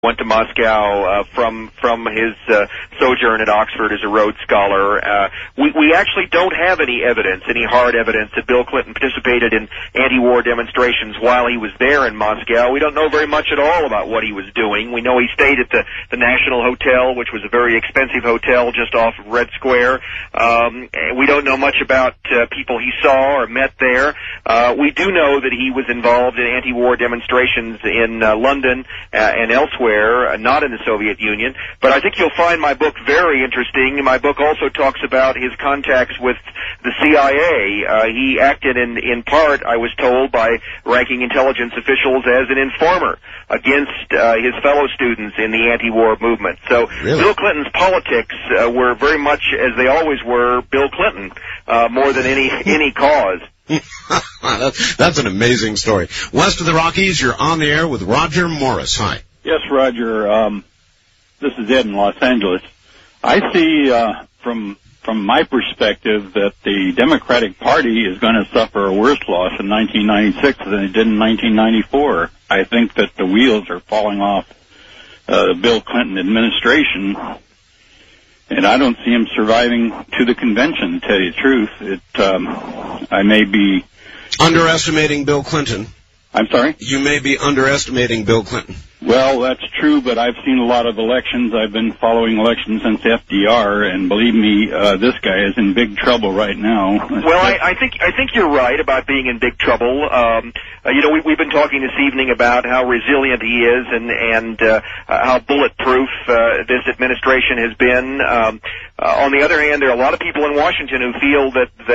went to Moscow from his sojourn at Oxford as a Rhodes Scholar. We actually don't have any evidence, any hard evidence, that Bill Clinton participated in anti-war demonstrations while he was there in Moscow. We don't know very much at all about what he was doing. We know he stayed at the National Hotel, which was a very expensive hotel just off of Red Square. We don't know much about people he saw or met there. We do know that he was involved in anti-war demonstrations in London and elsewhere, not in the Soviet Union. But I think you'll find my book very interesting. My book also talks about his contacts with the CIA. He acted in part, I was told, by ranking intelligence officials as an informer against his fellow students in the anti-war movement. So really? Bill Clinton's politics were very much, as they always were, Bill Clinton, more than any cause. That's an amazing story. West of the Rockies, you're on the air with Roger Morris. Hi. Yes, Roger. This is Ed in Los Angeles. I see from my perspective that the Democratic Party is going to suffer a worse loss in 1996 than it did in 1994. I think that the wheels are falling off the Bill Clinton administration, and I don't see him surviving to the convention, to tell you the truth. I may be underestimating Bill Clinton. I'm sorry? You may be underestimating Bill Clinton. Well, that's true, but I've seen a lot of elections. I've been following elections since FDR, and believe me, this guy is in big trouble right now. Well, I think you're right about being in big trouble. We've been talking this evening about how resilient he is and how bulletproof this administration has been. On the other hand, there are a lot of people in Washington who feel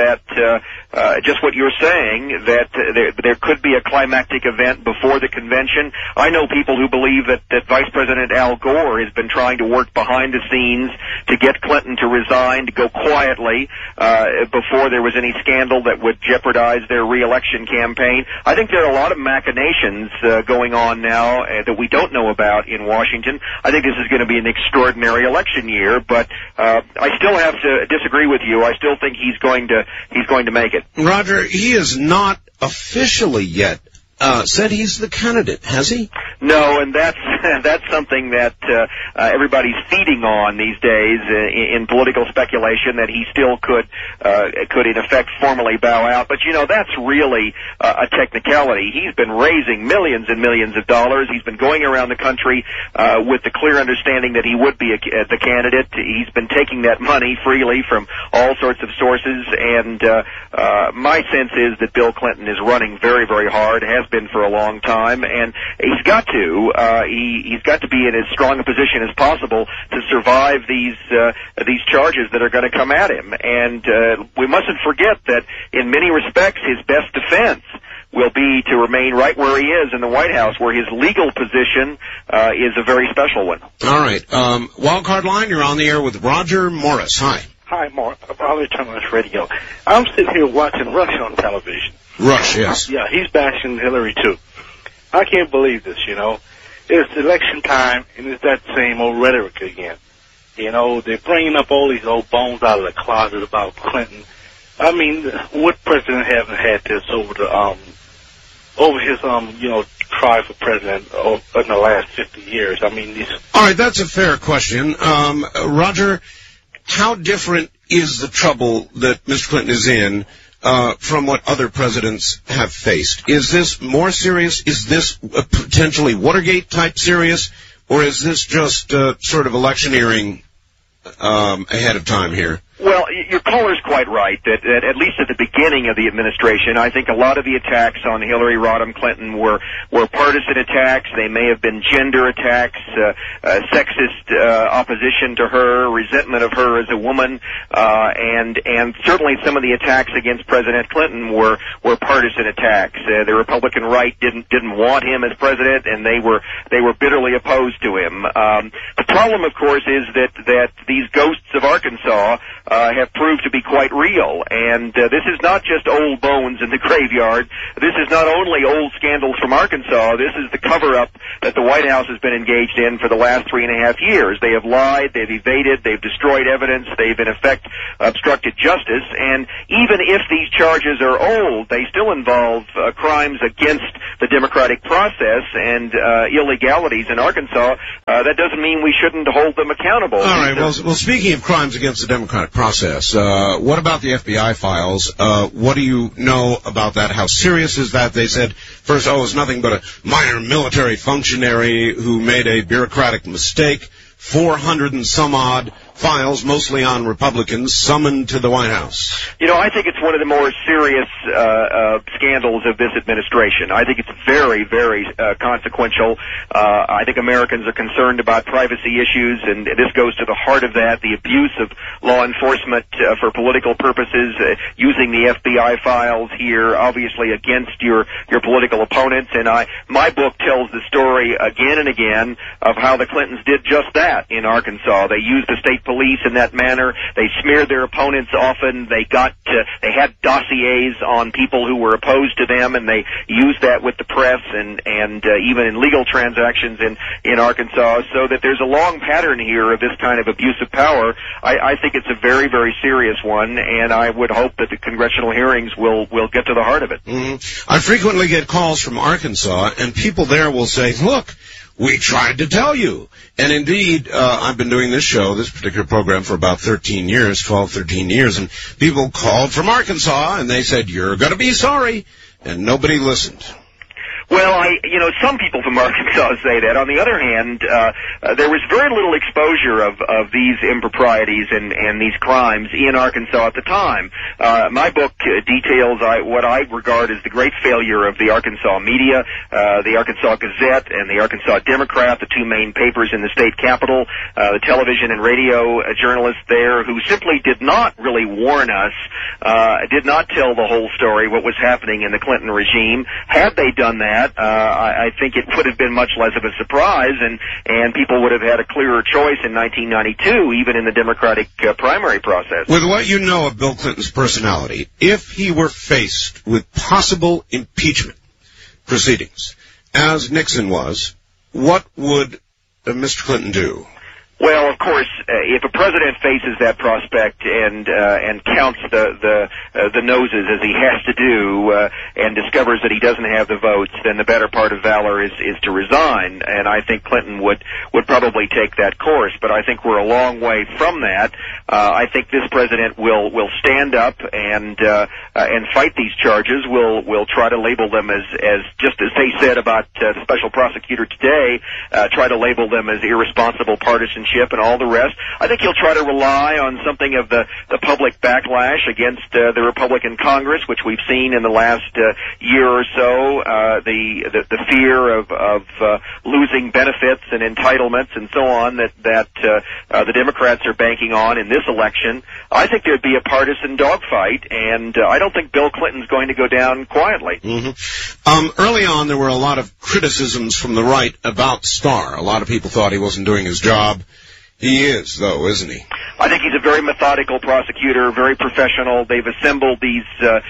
that just what you're saying, that there could be a climactic event before the convention. I know people who believe that Vice President Al Gore has been trying to work behind the scenes to get Clinton to resign, to go quietly before there was any scandal that would jeopardize their re-election campaign. I think there are a lot of machinations going on now that we don't know about in Washington. I think this is going to be an extraordinary election year, but I still have to disagree with you. I still think he's going to make it. Roger, he is not officially yet said he's the candidate, has he? No, and that's something that everybody's feeding on these days in political speculation, that he still could in effect formally bow out. But that's really a technicality. He's been raising millions and millions of dollars. He's been going around the country with the clear understanding that he would be the candidate. He's been taking that money freely from all sorts of sources, and my sense is that Bill Clinton is running very, very hard, has been for a long time, and he's got to be in as strong a position as possible to survive these charges that are going to come at him. And we mustn't forget that in many respects his best defense will be to remain right where he is in the White House, where his legal position is a very special one. All right. Wildcard line, you're on the air with Roger Morris. Hi. Hi, Mark. I'll return on this radio. I'm sitting here watching Rush on television. Rush, yes. Yeah, he's bashing Hillary, too. I can't believe this, It's election time, and it's that same old rhetoric again. They're bringing up all these old bones out of the closet about Clinton. I mean, what president haven't had this over his try for president in the last 50 years? I mean, these... All right, that's a fair question. Roger, how different is the trouble that Mr. Clinton is in from what other presidents have faced? Is this more serious? Is this potentially Watergate-type serious? Or is this just sort of electioneering ahead of time here? Well, your caller's quite right that at least at the beginning of the administration, I think a lot of the attacks on Hillary Rodham Clinton were partisan attacks. They may have been gender attacks, sexist opposition to her, resentment of her as a woman, and certainly some of the attacks against President Clinton were partisan attacks. The Republican right didn't want him as president, and they were bitterly opposed to him. The problem, of course, is that these ghosts of Arkansas have proved to be quite real. And this is not just old bones in the graveyard. This is not only old scandals from Arkansas. This is the cover-up that the White House has been engaged in for the last 3.5 years. They have lied, they've evaded, they've destroyed evidence, they've in effect obstructed justice. And even if these charges are old, they still involve crimes against the democratic process and illegalities in Arkansas. That doesn't mean we shouldn't hold them accountable. All right. Well, speaking of crimes against the democratic process, what about the FBI files? What do you know about that? How serious is that? They said first, it's nothing but a minor military functionary who made a bureaucratic mistake. 400 and some odd files, mostly on Republicans, summoned to the White House. I think it's one of the more serious scandals of this administration. I think it's very, very consequential. I think Americans are concerned about privacy issues, and this goes to the heart of that, the abuse of law enforcement for political purposes, using the FBI files here, obviously against your political opponents. And my book tells the story again and again of how the Clintons did just that in Arkansas. They used the state police in that manner. They smeared their opponents often. They they had dossiers on people who were opposed to them, and they used that with the press and even in legal transactions in Arkansas, so that there's a long pattern here of this kind of abuse of power. I think it's a very, very serious one, and I would hope that the congressional hearings will get to the heart of it. Mm-hmm. I frequently get calls from Arkansas, and people there will say, look, we tried to tell you. And indeed, I've been doing this particular program for about 13 years, and people called from Arkansas, and they said, you're going to be sorry, and nobody listened. Well, some people from Arkansas say that. On the other hand, there was very little exposure of these improprieties and these crimes in Arkansas at the time. My book details what I regard as the great failure of the Arkansas media, the Arkansas Gazette and the Arkansas Democrat, the two main papers in the state capital, the television and radio journalists there who simply did not really warn us, did not tell the whole story, what was happening in the Clinton regime. Had they done that, I think it would have been much less of a surprise, and people would have had a clearer choice in 1992, even in the Democratic primary process. With what you know of Bill Clinton's personality, if he were faced with possible impeachment proceedings, as Nixon was, what would Mr. Clinton do? Well, of course, if a president faces that prospect and counts the noses as he has to do, and discovers that he doesn't have the votes, then the better part of valor is to resign. And I think Clinton would probably take that course. But I think we're a long way from that. I think this president will stand up and fight these charges. We'll try to label them as just as they said about the special prosecutor today. Try to label them as irresponsible partisanship and all the rest. I think he'll try to rely on something of the public backlash against the Republican Congress, which we've seen in the last year or so, the fear of losing benefits and entitlements and so on that the Democrats are banking on in this election. I think there'd be a partisan dogfight, and I don't think Bill Clinton's going to go down quietly. Mm-hmm. Early on, there were a lot of criticisms from the right about Starr. A lot of people thought he wasn't doing his job. He is, though, isn't he? I think he's a very methodical prosecutor, very professional. They've assembled these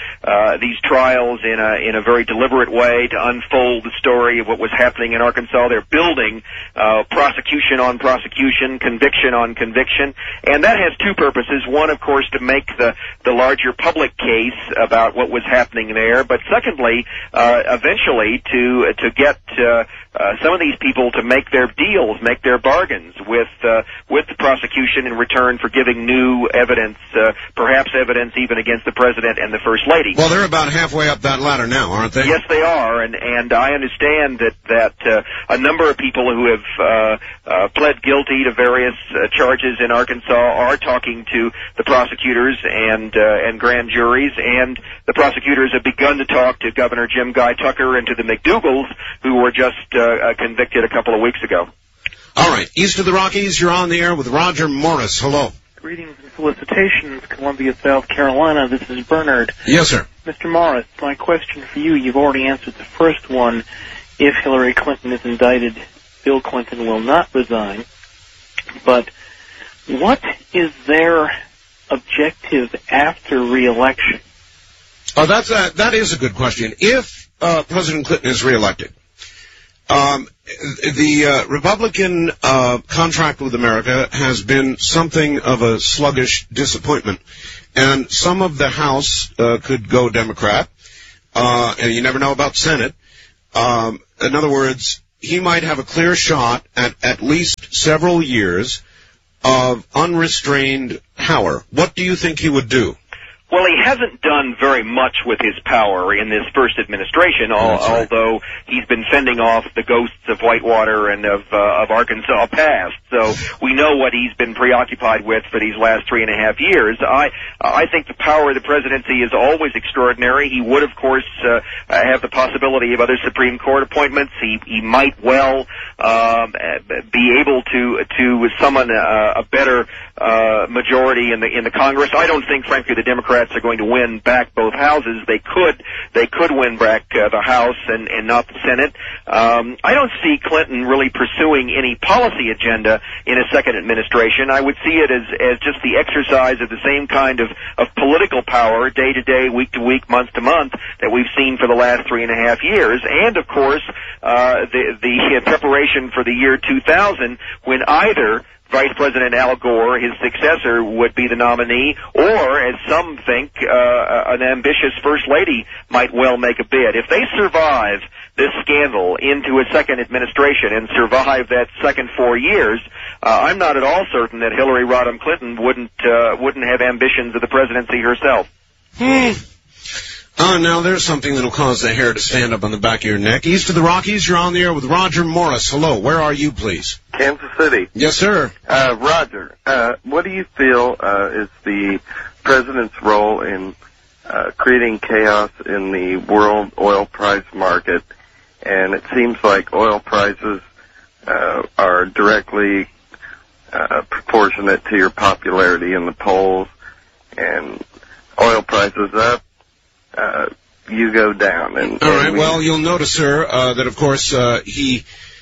trials in a very deliberate way to unfold the story of what was happening in Arkansas. They're building prosecution on prosecution, conviction on conviction, and that has two purposes. One, of course, to make the larger public case about what was happening there, but secondly, eventually to get some of these people to make their deals, make their bargains with the prosecution in return for giving new evidence, perhaps evidence even against the president and the first lady. Well, they're about halfway up that ladder now, aren't they? Yes, they are, and I understand that a number of people who have pled guilty to various charges in Arkansas are talking to the prosecutors and grand juries, and the prosecutors have begun to talk to Governor Jim Guy Tucker and to the McDougalls, who were just convicted a couple of weeks ago. All right, east of the Rockies, you're on the air with Roger Morris. Hello. Greetings and felicitations, Columbia, South Carolina. This is Bernard. Yes, sir. Mr. Morris, my question for you, you've already answered the first one. If Hillary Clinton is indicted, Bill Clinton will not resign. But what is there objective after re-election? Oh, that is a good question. If President Clinton is reelected, the Republican contract with America has been something of a sluggish disappointment, and some of the House could go Democrat, and you never know about Senate. In other words, he might have a clear shot at least several years of unrestrained power. What do you think he would do? Well, he hasn't done very much with his power in this first administration, although he's been fending off the ghosts of Whitewater and of Arkansas past. So we know what he's been preoccupied with for these last 3.5 years. I think the power of the presidency is always extraordinary. He would, of course, have the possibility of other Supreme Court appointments. He might well be able to summon a better majority in the Congress. I don't think, frankly, the Democrats are going to win back both houses. They could win back the House and not the Senate. I don't see Clinton really pursuing any policy agenda in a second administration. I would see it as just the exercise of the same kind of political power, day to day, week to week, month to month, that we've seen for the last 3.5 years. And of course, the preparation for the year 2000, when either Vice President Al Gore, his successor, would be the nominee, or, as some think, an ambitious First Lady might well make a bid. If they survive this scandal into a second administration and survive that second 4 years, I'm not at all certain that Hillary Rodham Clinton wouldn't have ambitions of the presidency herself. Now there's something that'll cause the hair to stand up on the back of your neck. East of the Rockies, you're on the air with Roger Morris. Hello, where are you, please? Kansas City. Yes, sir. Roger, what do you feel is the president's role in creating chaos in the world oil price market? And it seems like oil prices are directly proportionate to your popularity in the polls, and oil prices up, you go down. And all right. Well, you'll notice, sir, that of course he,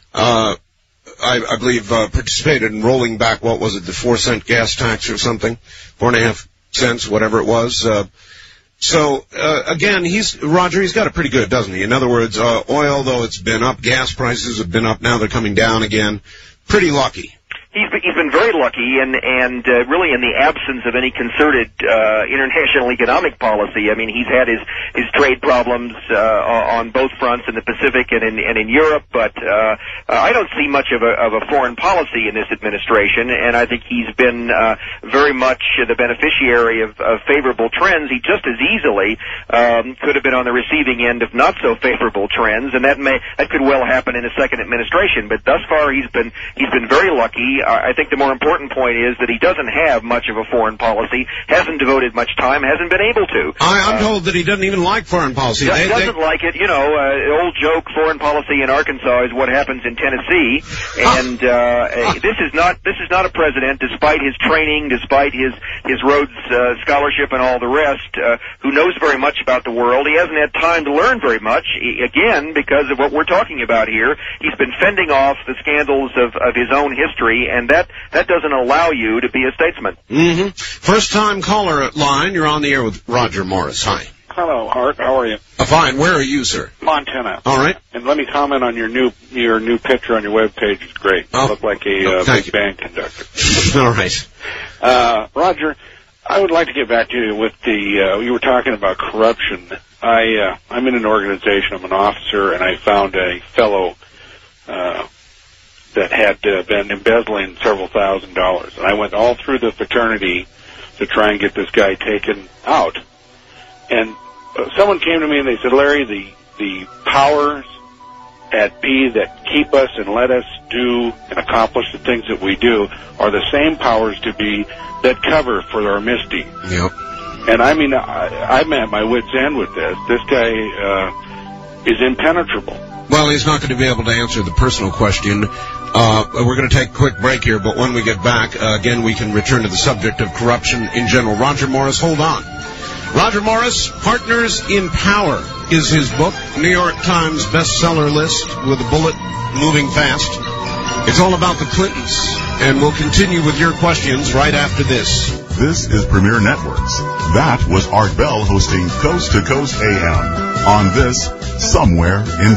I believe, participated in rolling back. What was it? The 4-cent gas tax or something? 4.5 cents, whatever it was. So again, he's got it pretty good, doesn't he? In other words, oil, though it's been up, gas prices have been up. Now they're coming down again. Pretty lucky. He's been very lucky, and really in the absence of any concerted international economic policy. I mean, he's had his trade problems on both fronts, in the Pacific and in Europe, but I don't see much of a foreign policy in this administration, and I think he's been very much the beneficiary of favorable trends. He just as easily could have been on the receiving end of not so favorable trends, and that could well happen in a second administration. But thus far, he's been very lucky. I think the more important point is that he doesn't have much of a foreign policy, hasn't devoted much time, hasn't been able to. I'm told that he doesn't even like foreign policy. Doesn't like it. You know, old joke, foreign policy in Arkansas is what happens in Tennessee. And this is not a president, despite his training, despite his Rhodes scholarship and all the rest, who knows very much about the world. He hasn't had time to learn very much, again, because of what we're talking about here. He's been fending off the scandals of his own history, and that doesn't allow you to be a statesman. Mm-hmm. First-time caller line. You're on the air with Roger Morris. Hi. Hello, Art. How are you? Fine. Where are you, sir? Montana. All right. And let me comment on your new picture on your webpage. It's great. You look like a big band conductor. All right. Roger, I would like to get back to you with you were talking about corruption. I'm in an organization. I'm an officer, and I found a fellow that had been embezzling several $1,000s. And I went all through the fraternity to try and get this guy taken out. And someone came to me and they said, Larry, the powers at B that keep us and let us do and accomplish the things that we do are the same powers to be that cover for our misdeeds. Yep. And I mean, I'm at my wit's end with this. This guy is impenetrable. Well, he's not going to be able to answer the personal question. We're going to take a quick break here, but when we get back, again, we can return to the subject of corruption in general. Roger Morris, hold on. Roger Morris, Partners in Power is his book, New York Times bestseller list with a bullet moving fast. It's all about the Clintons, and we'll continue with your questions right after this. This is Premier Networks. That was Art Bell hosting Coast to Coast AM on this Somewhere in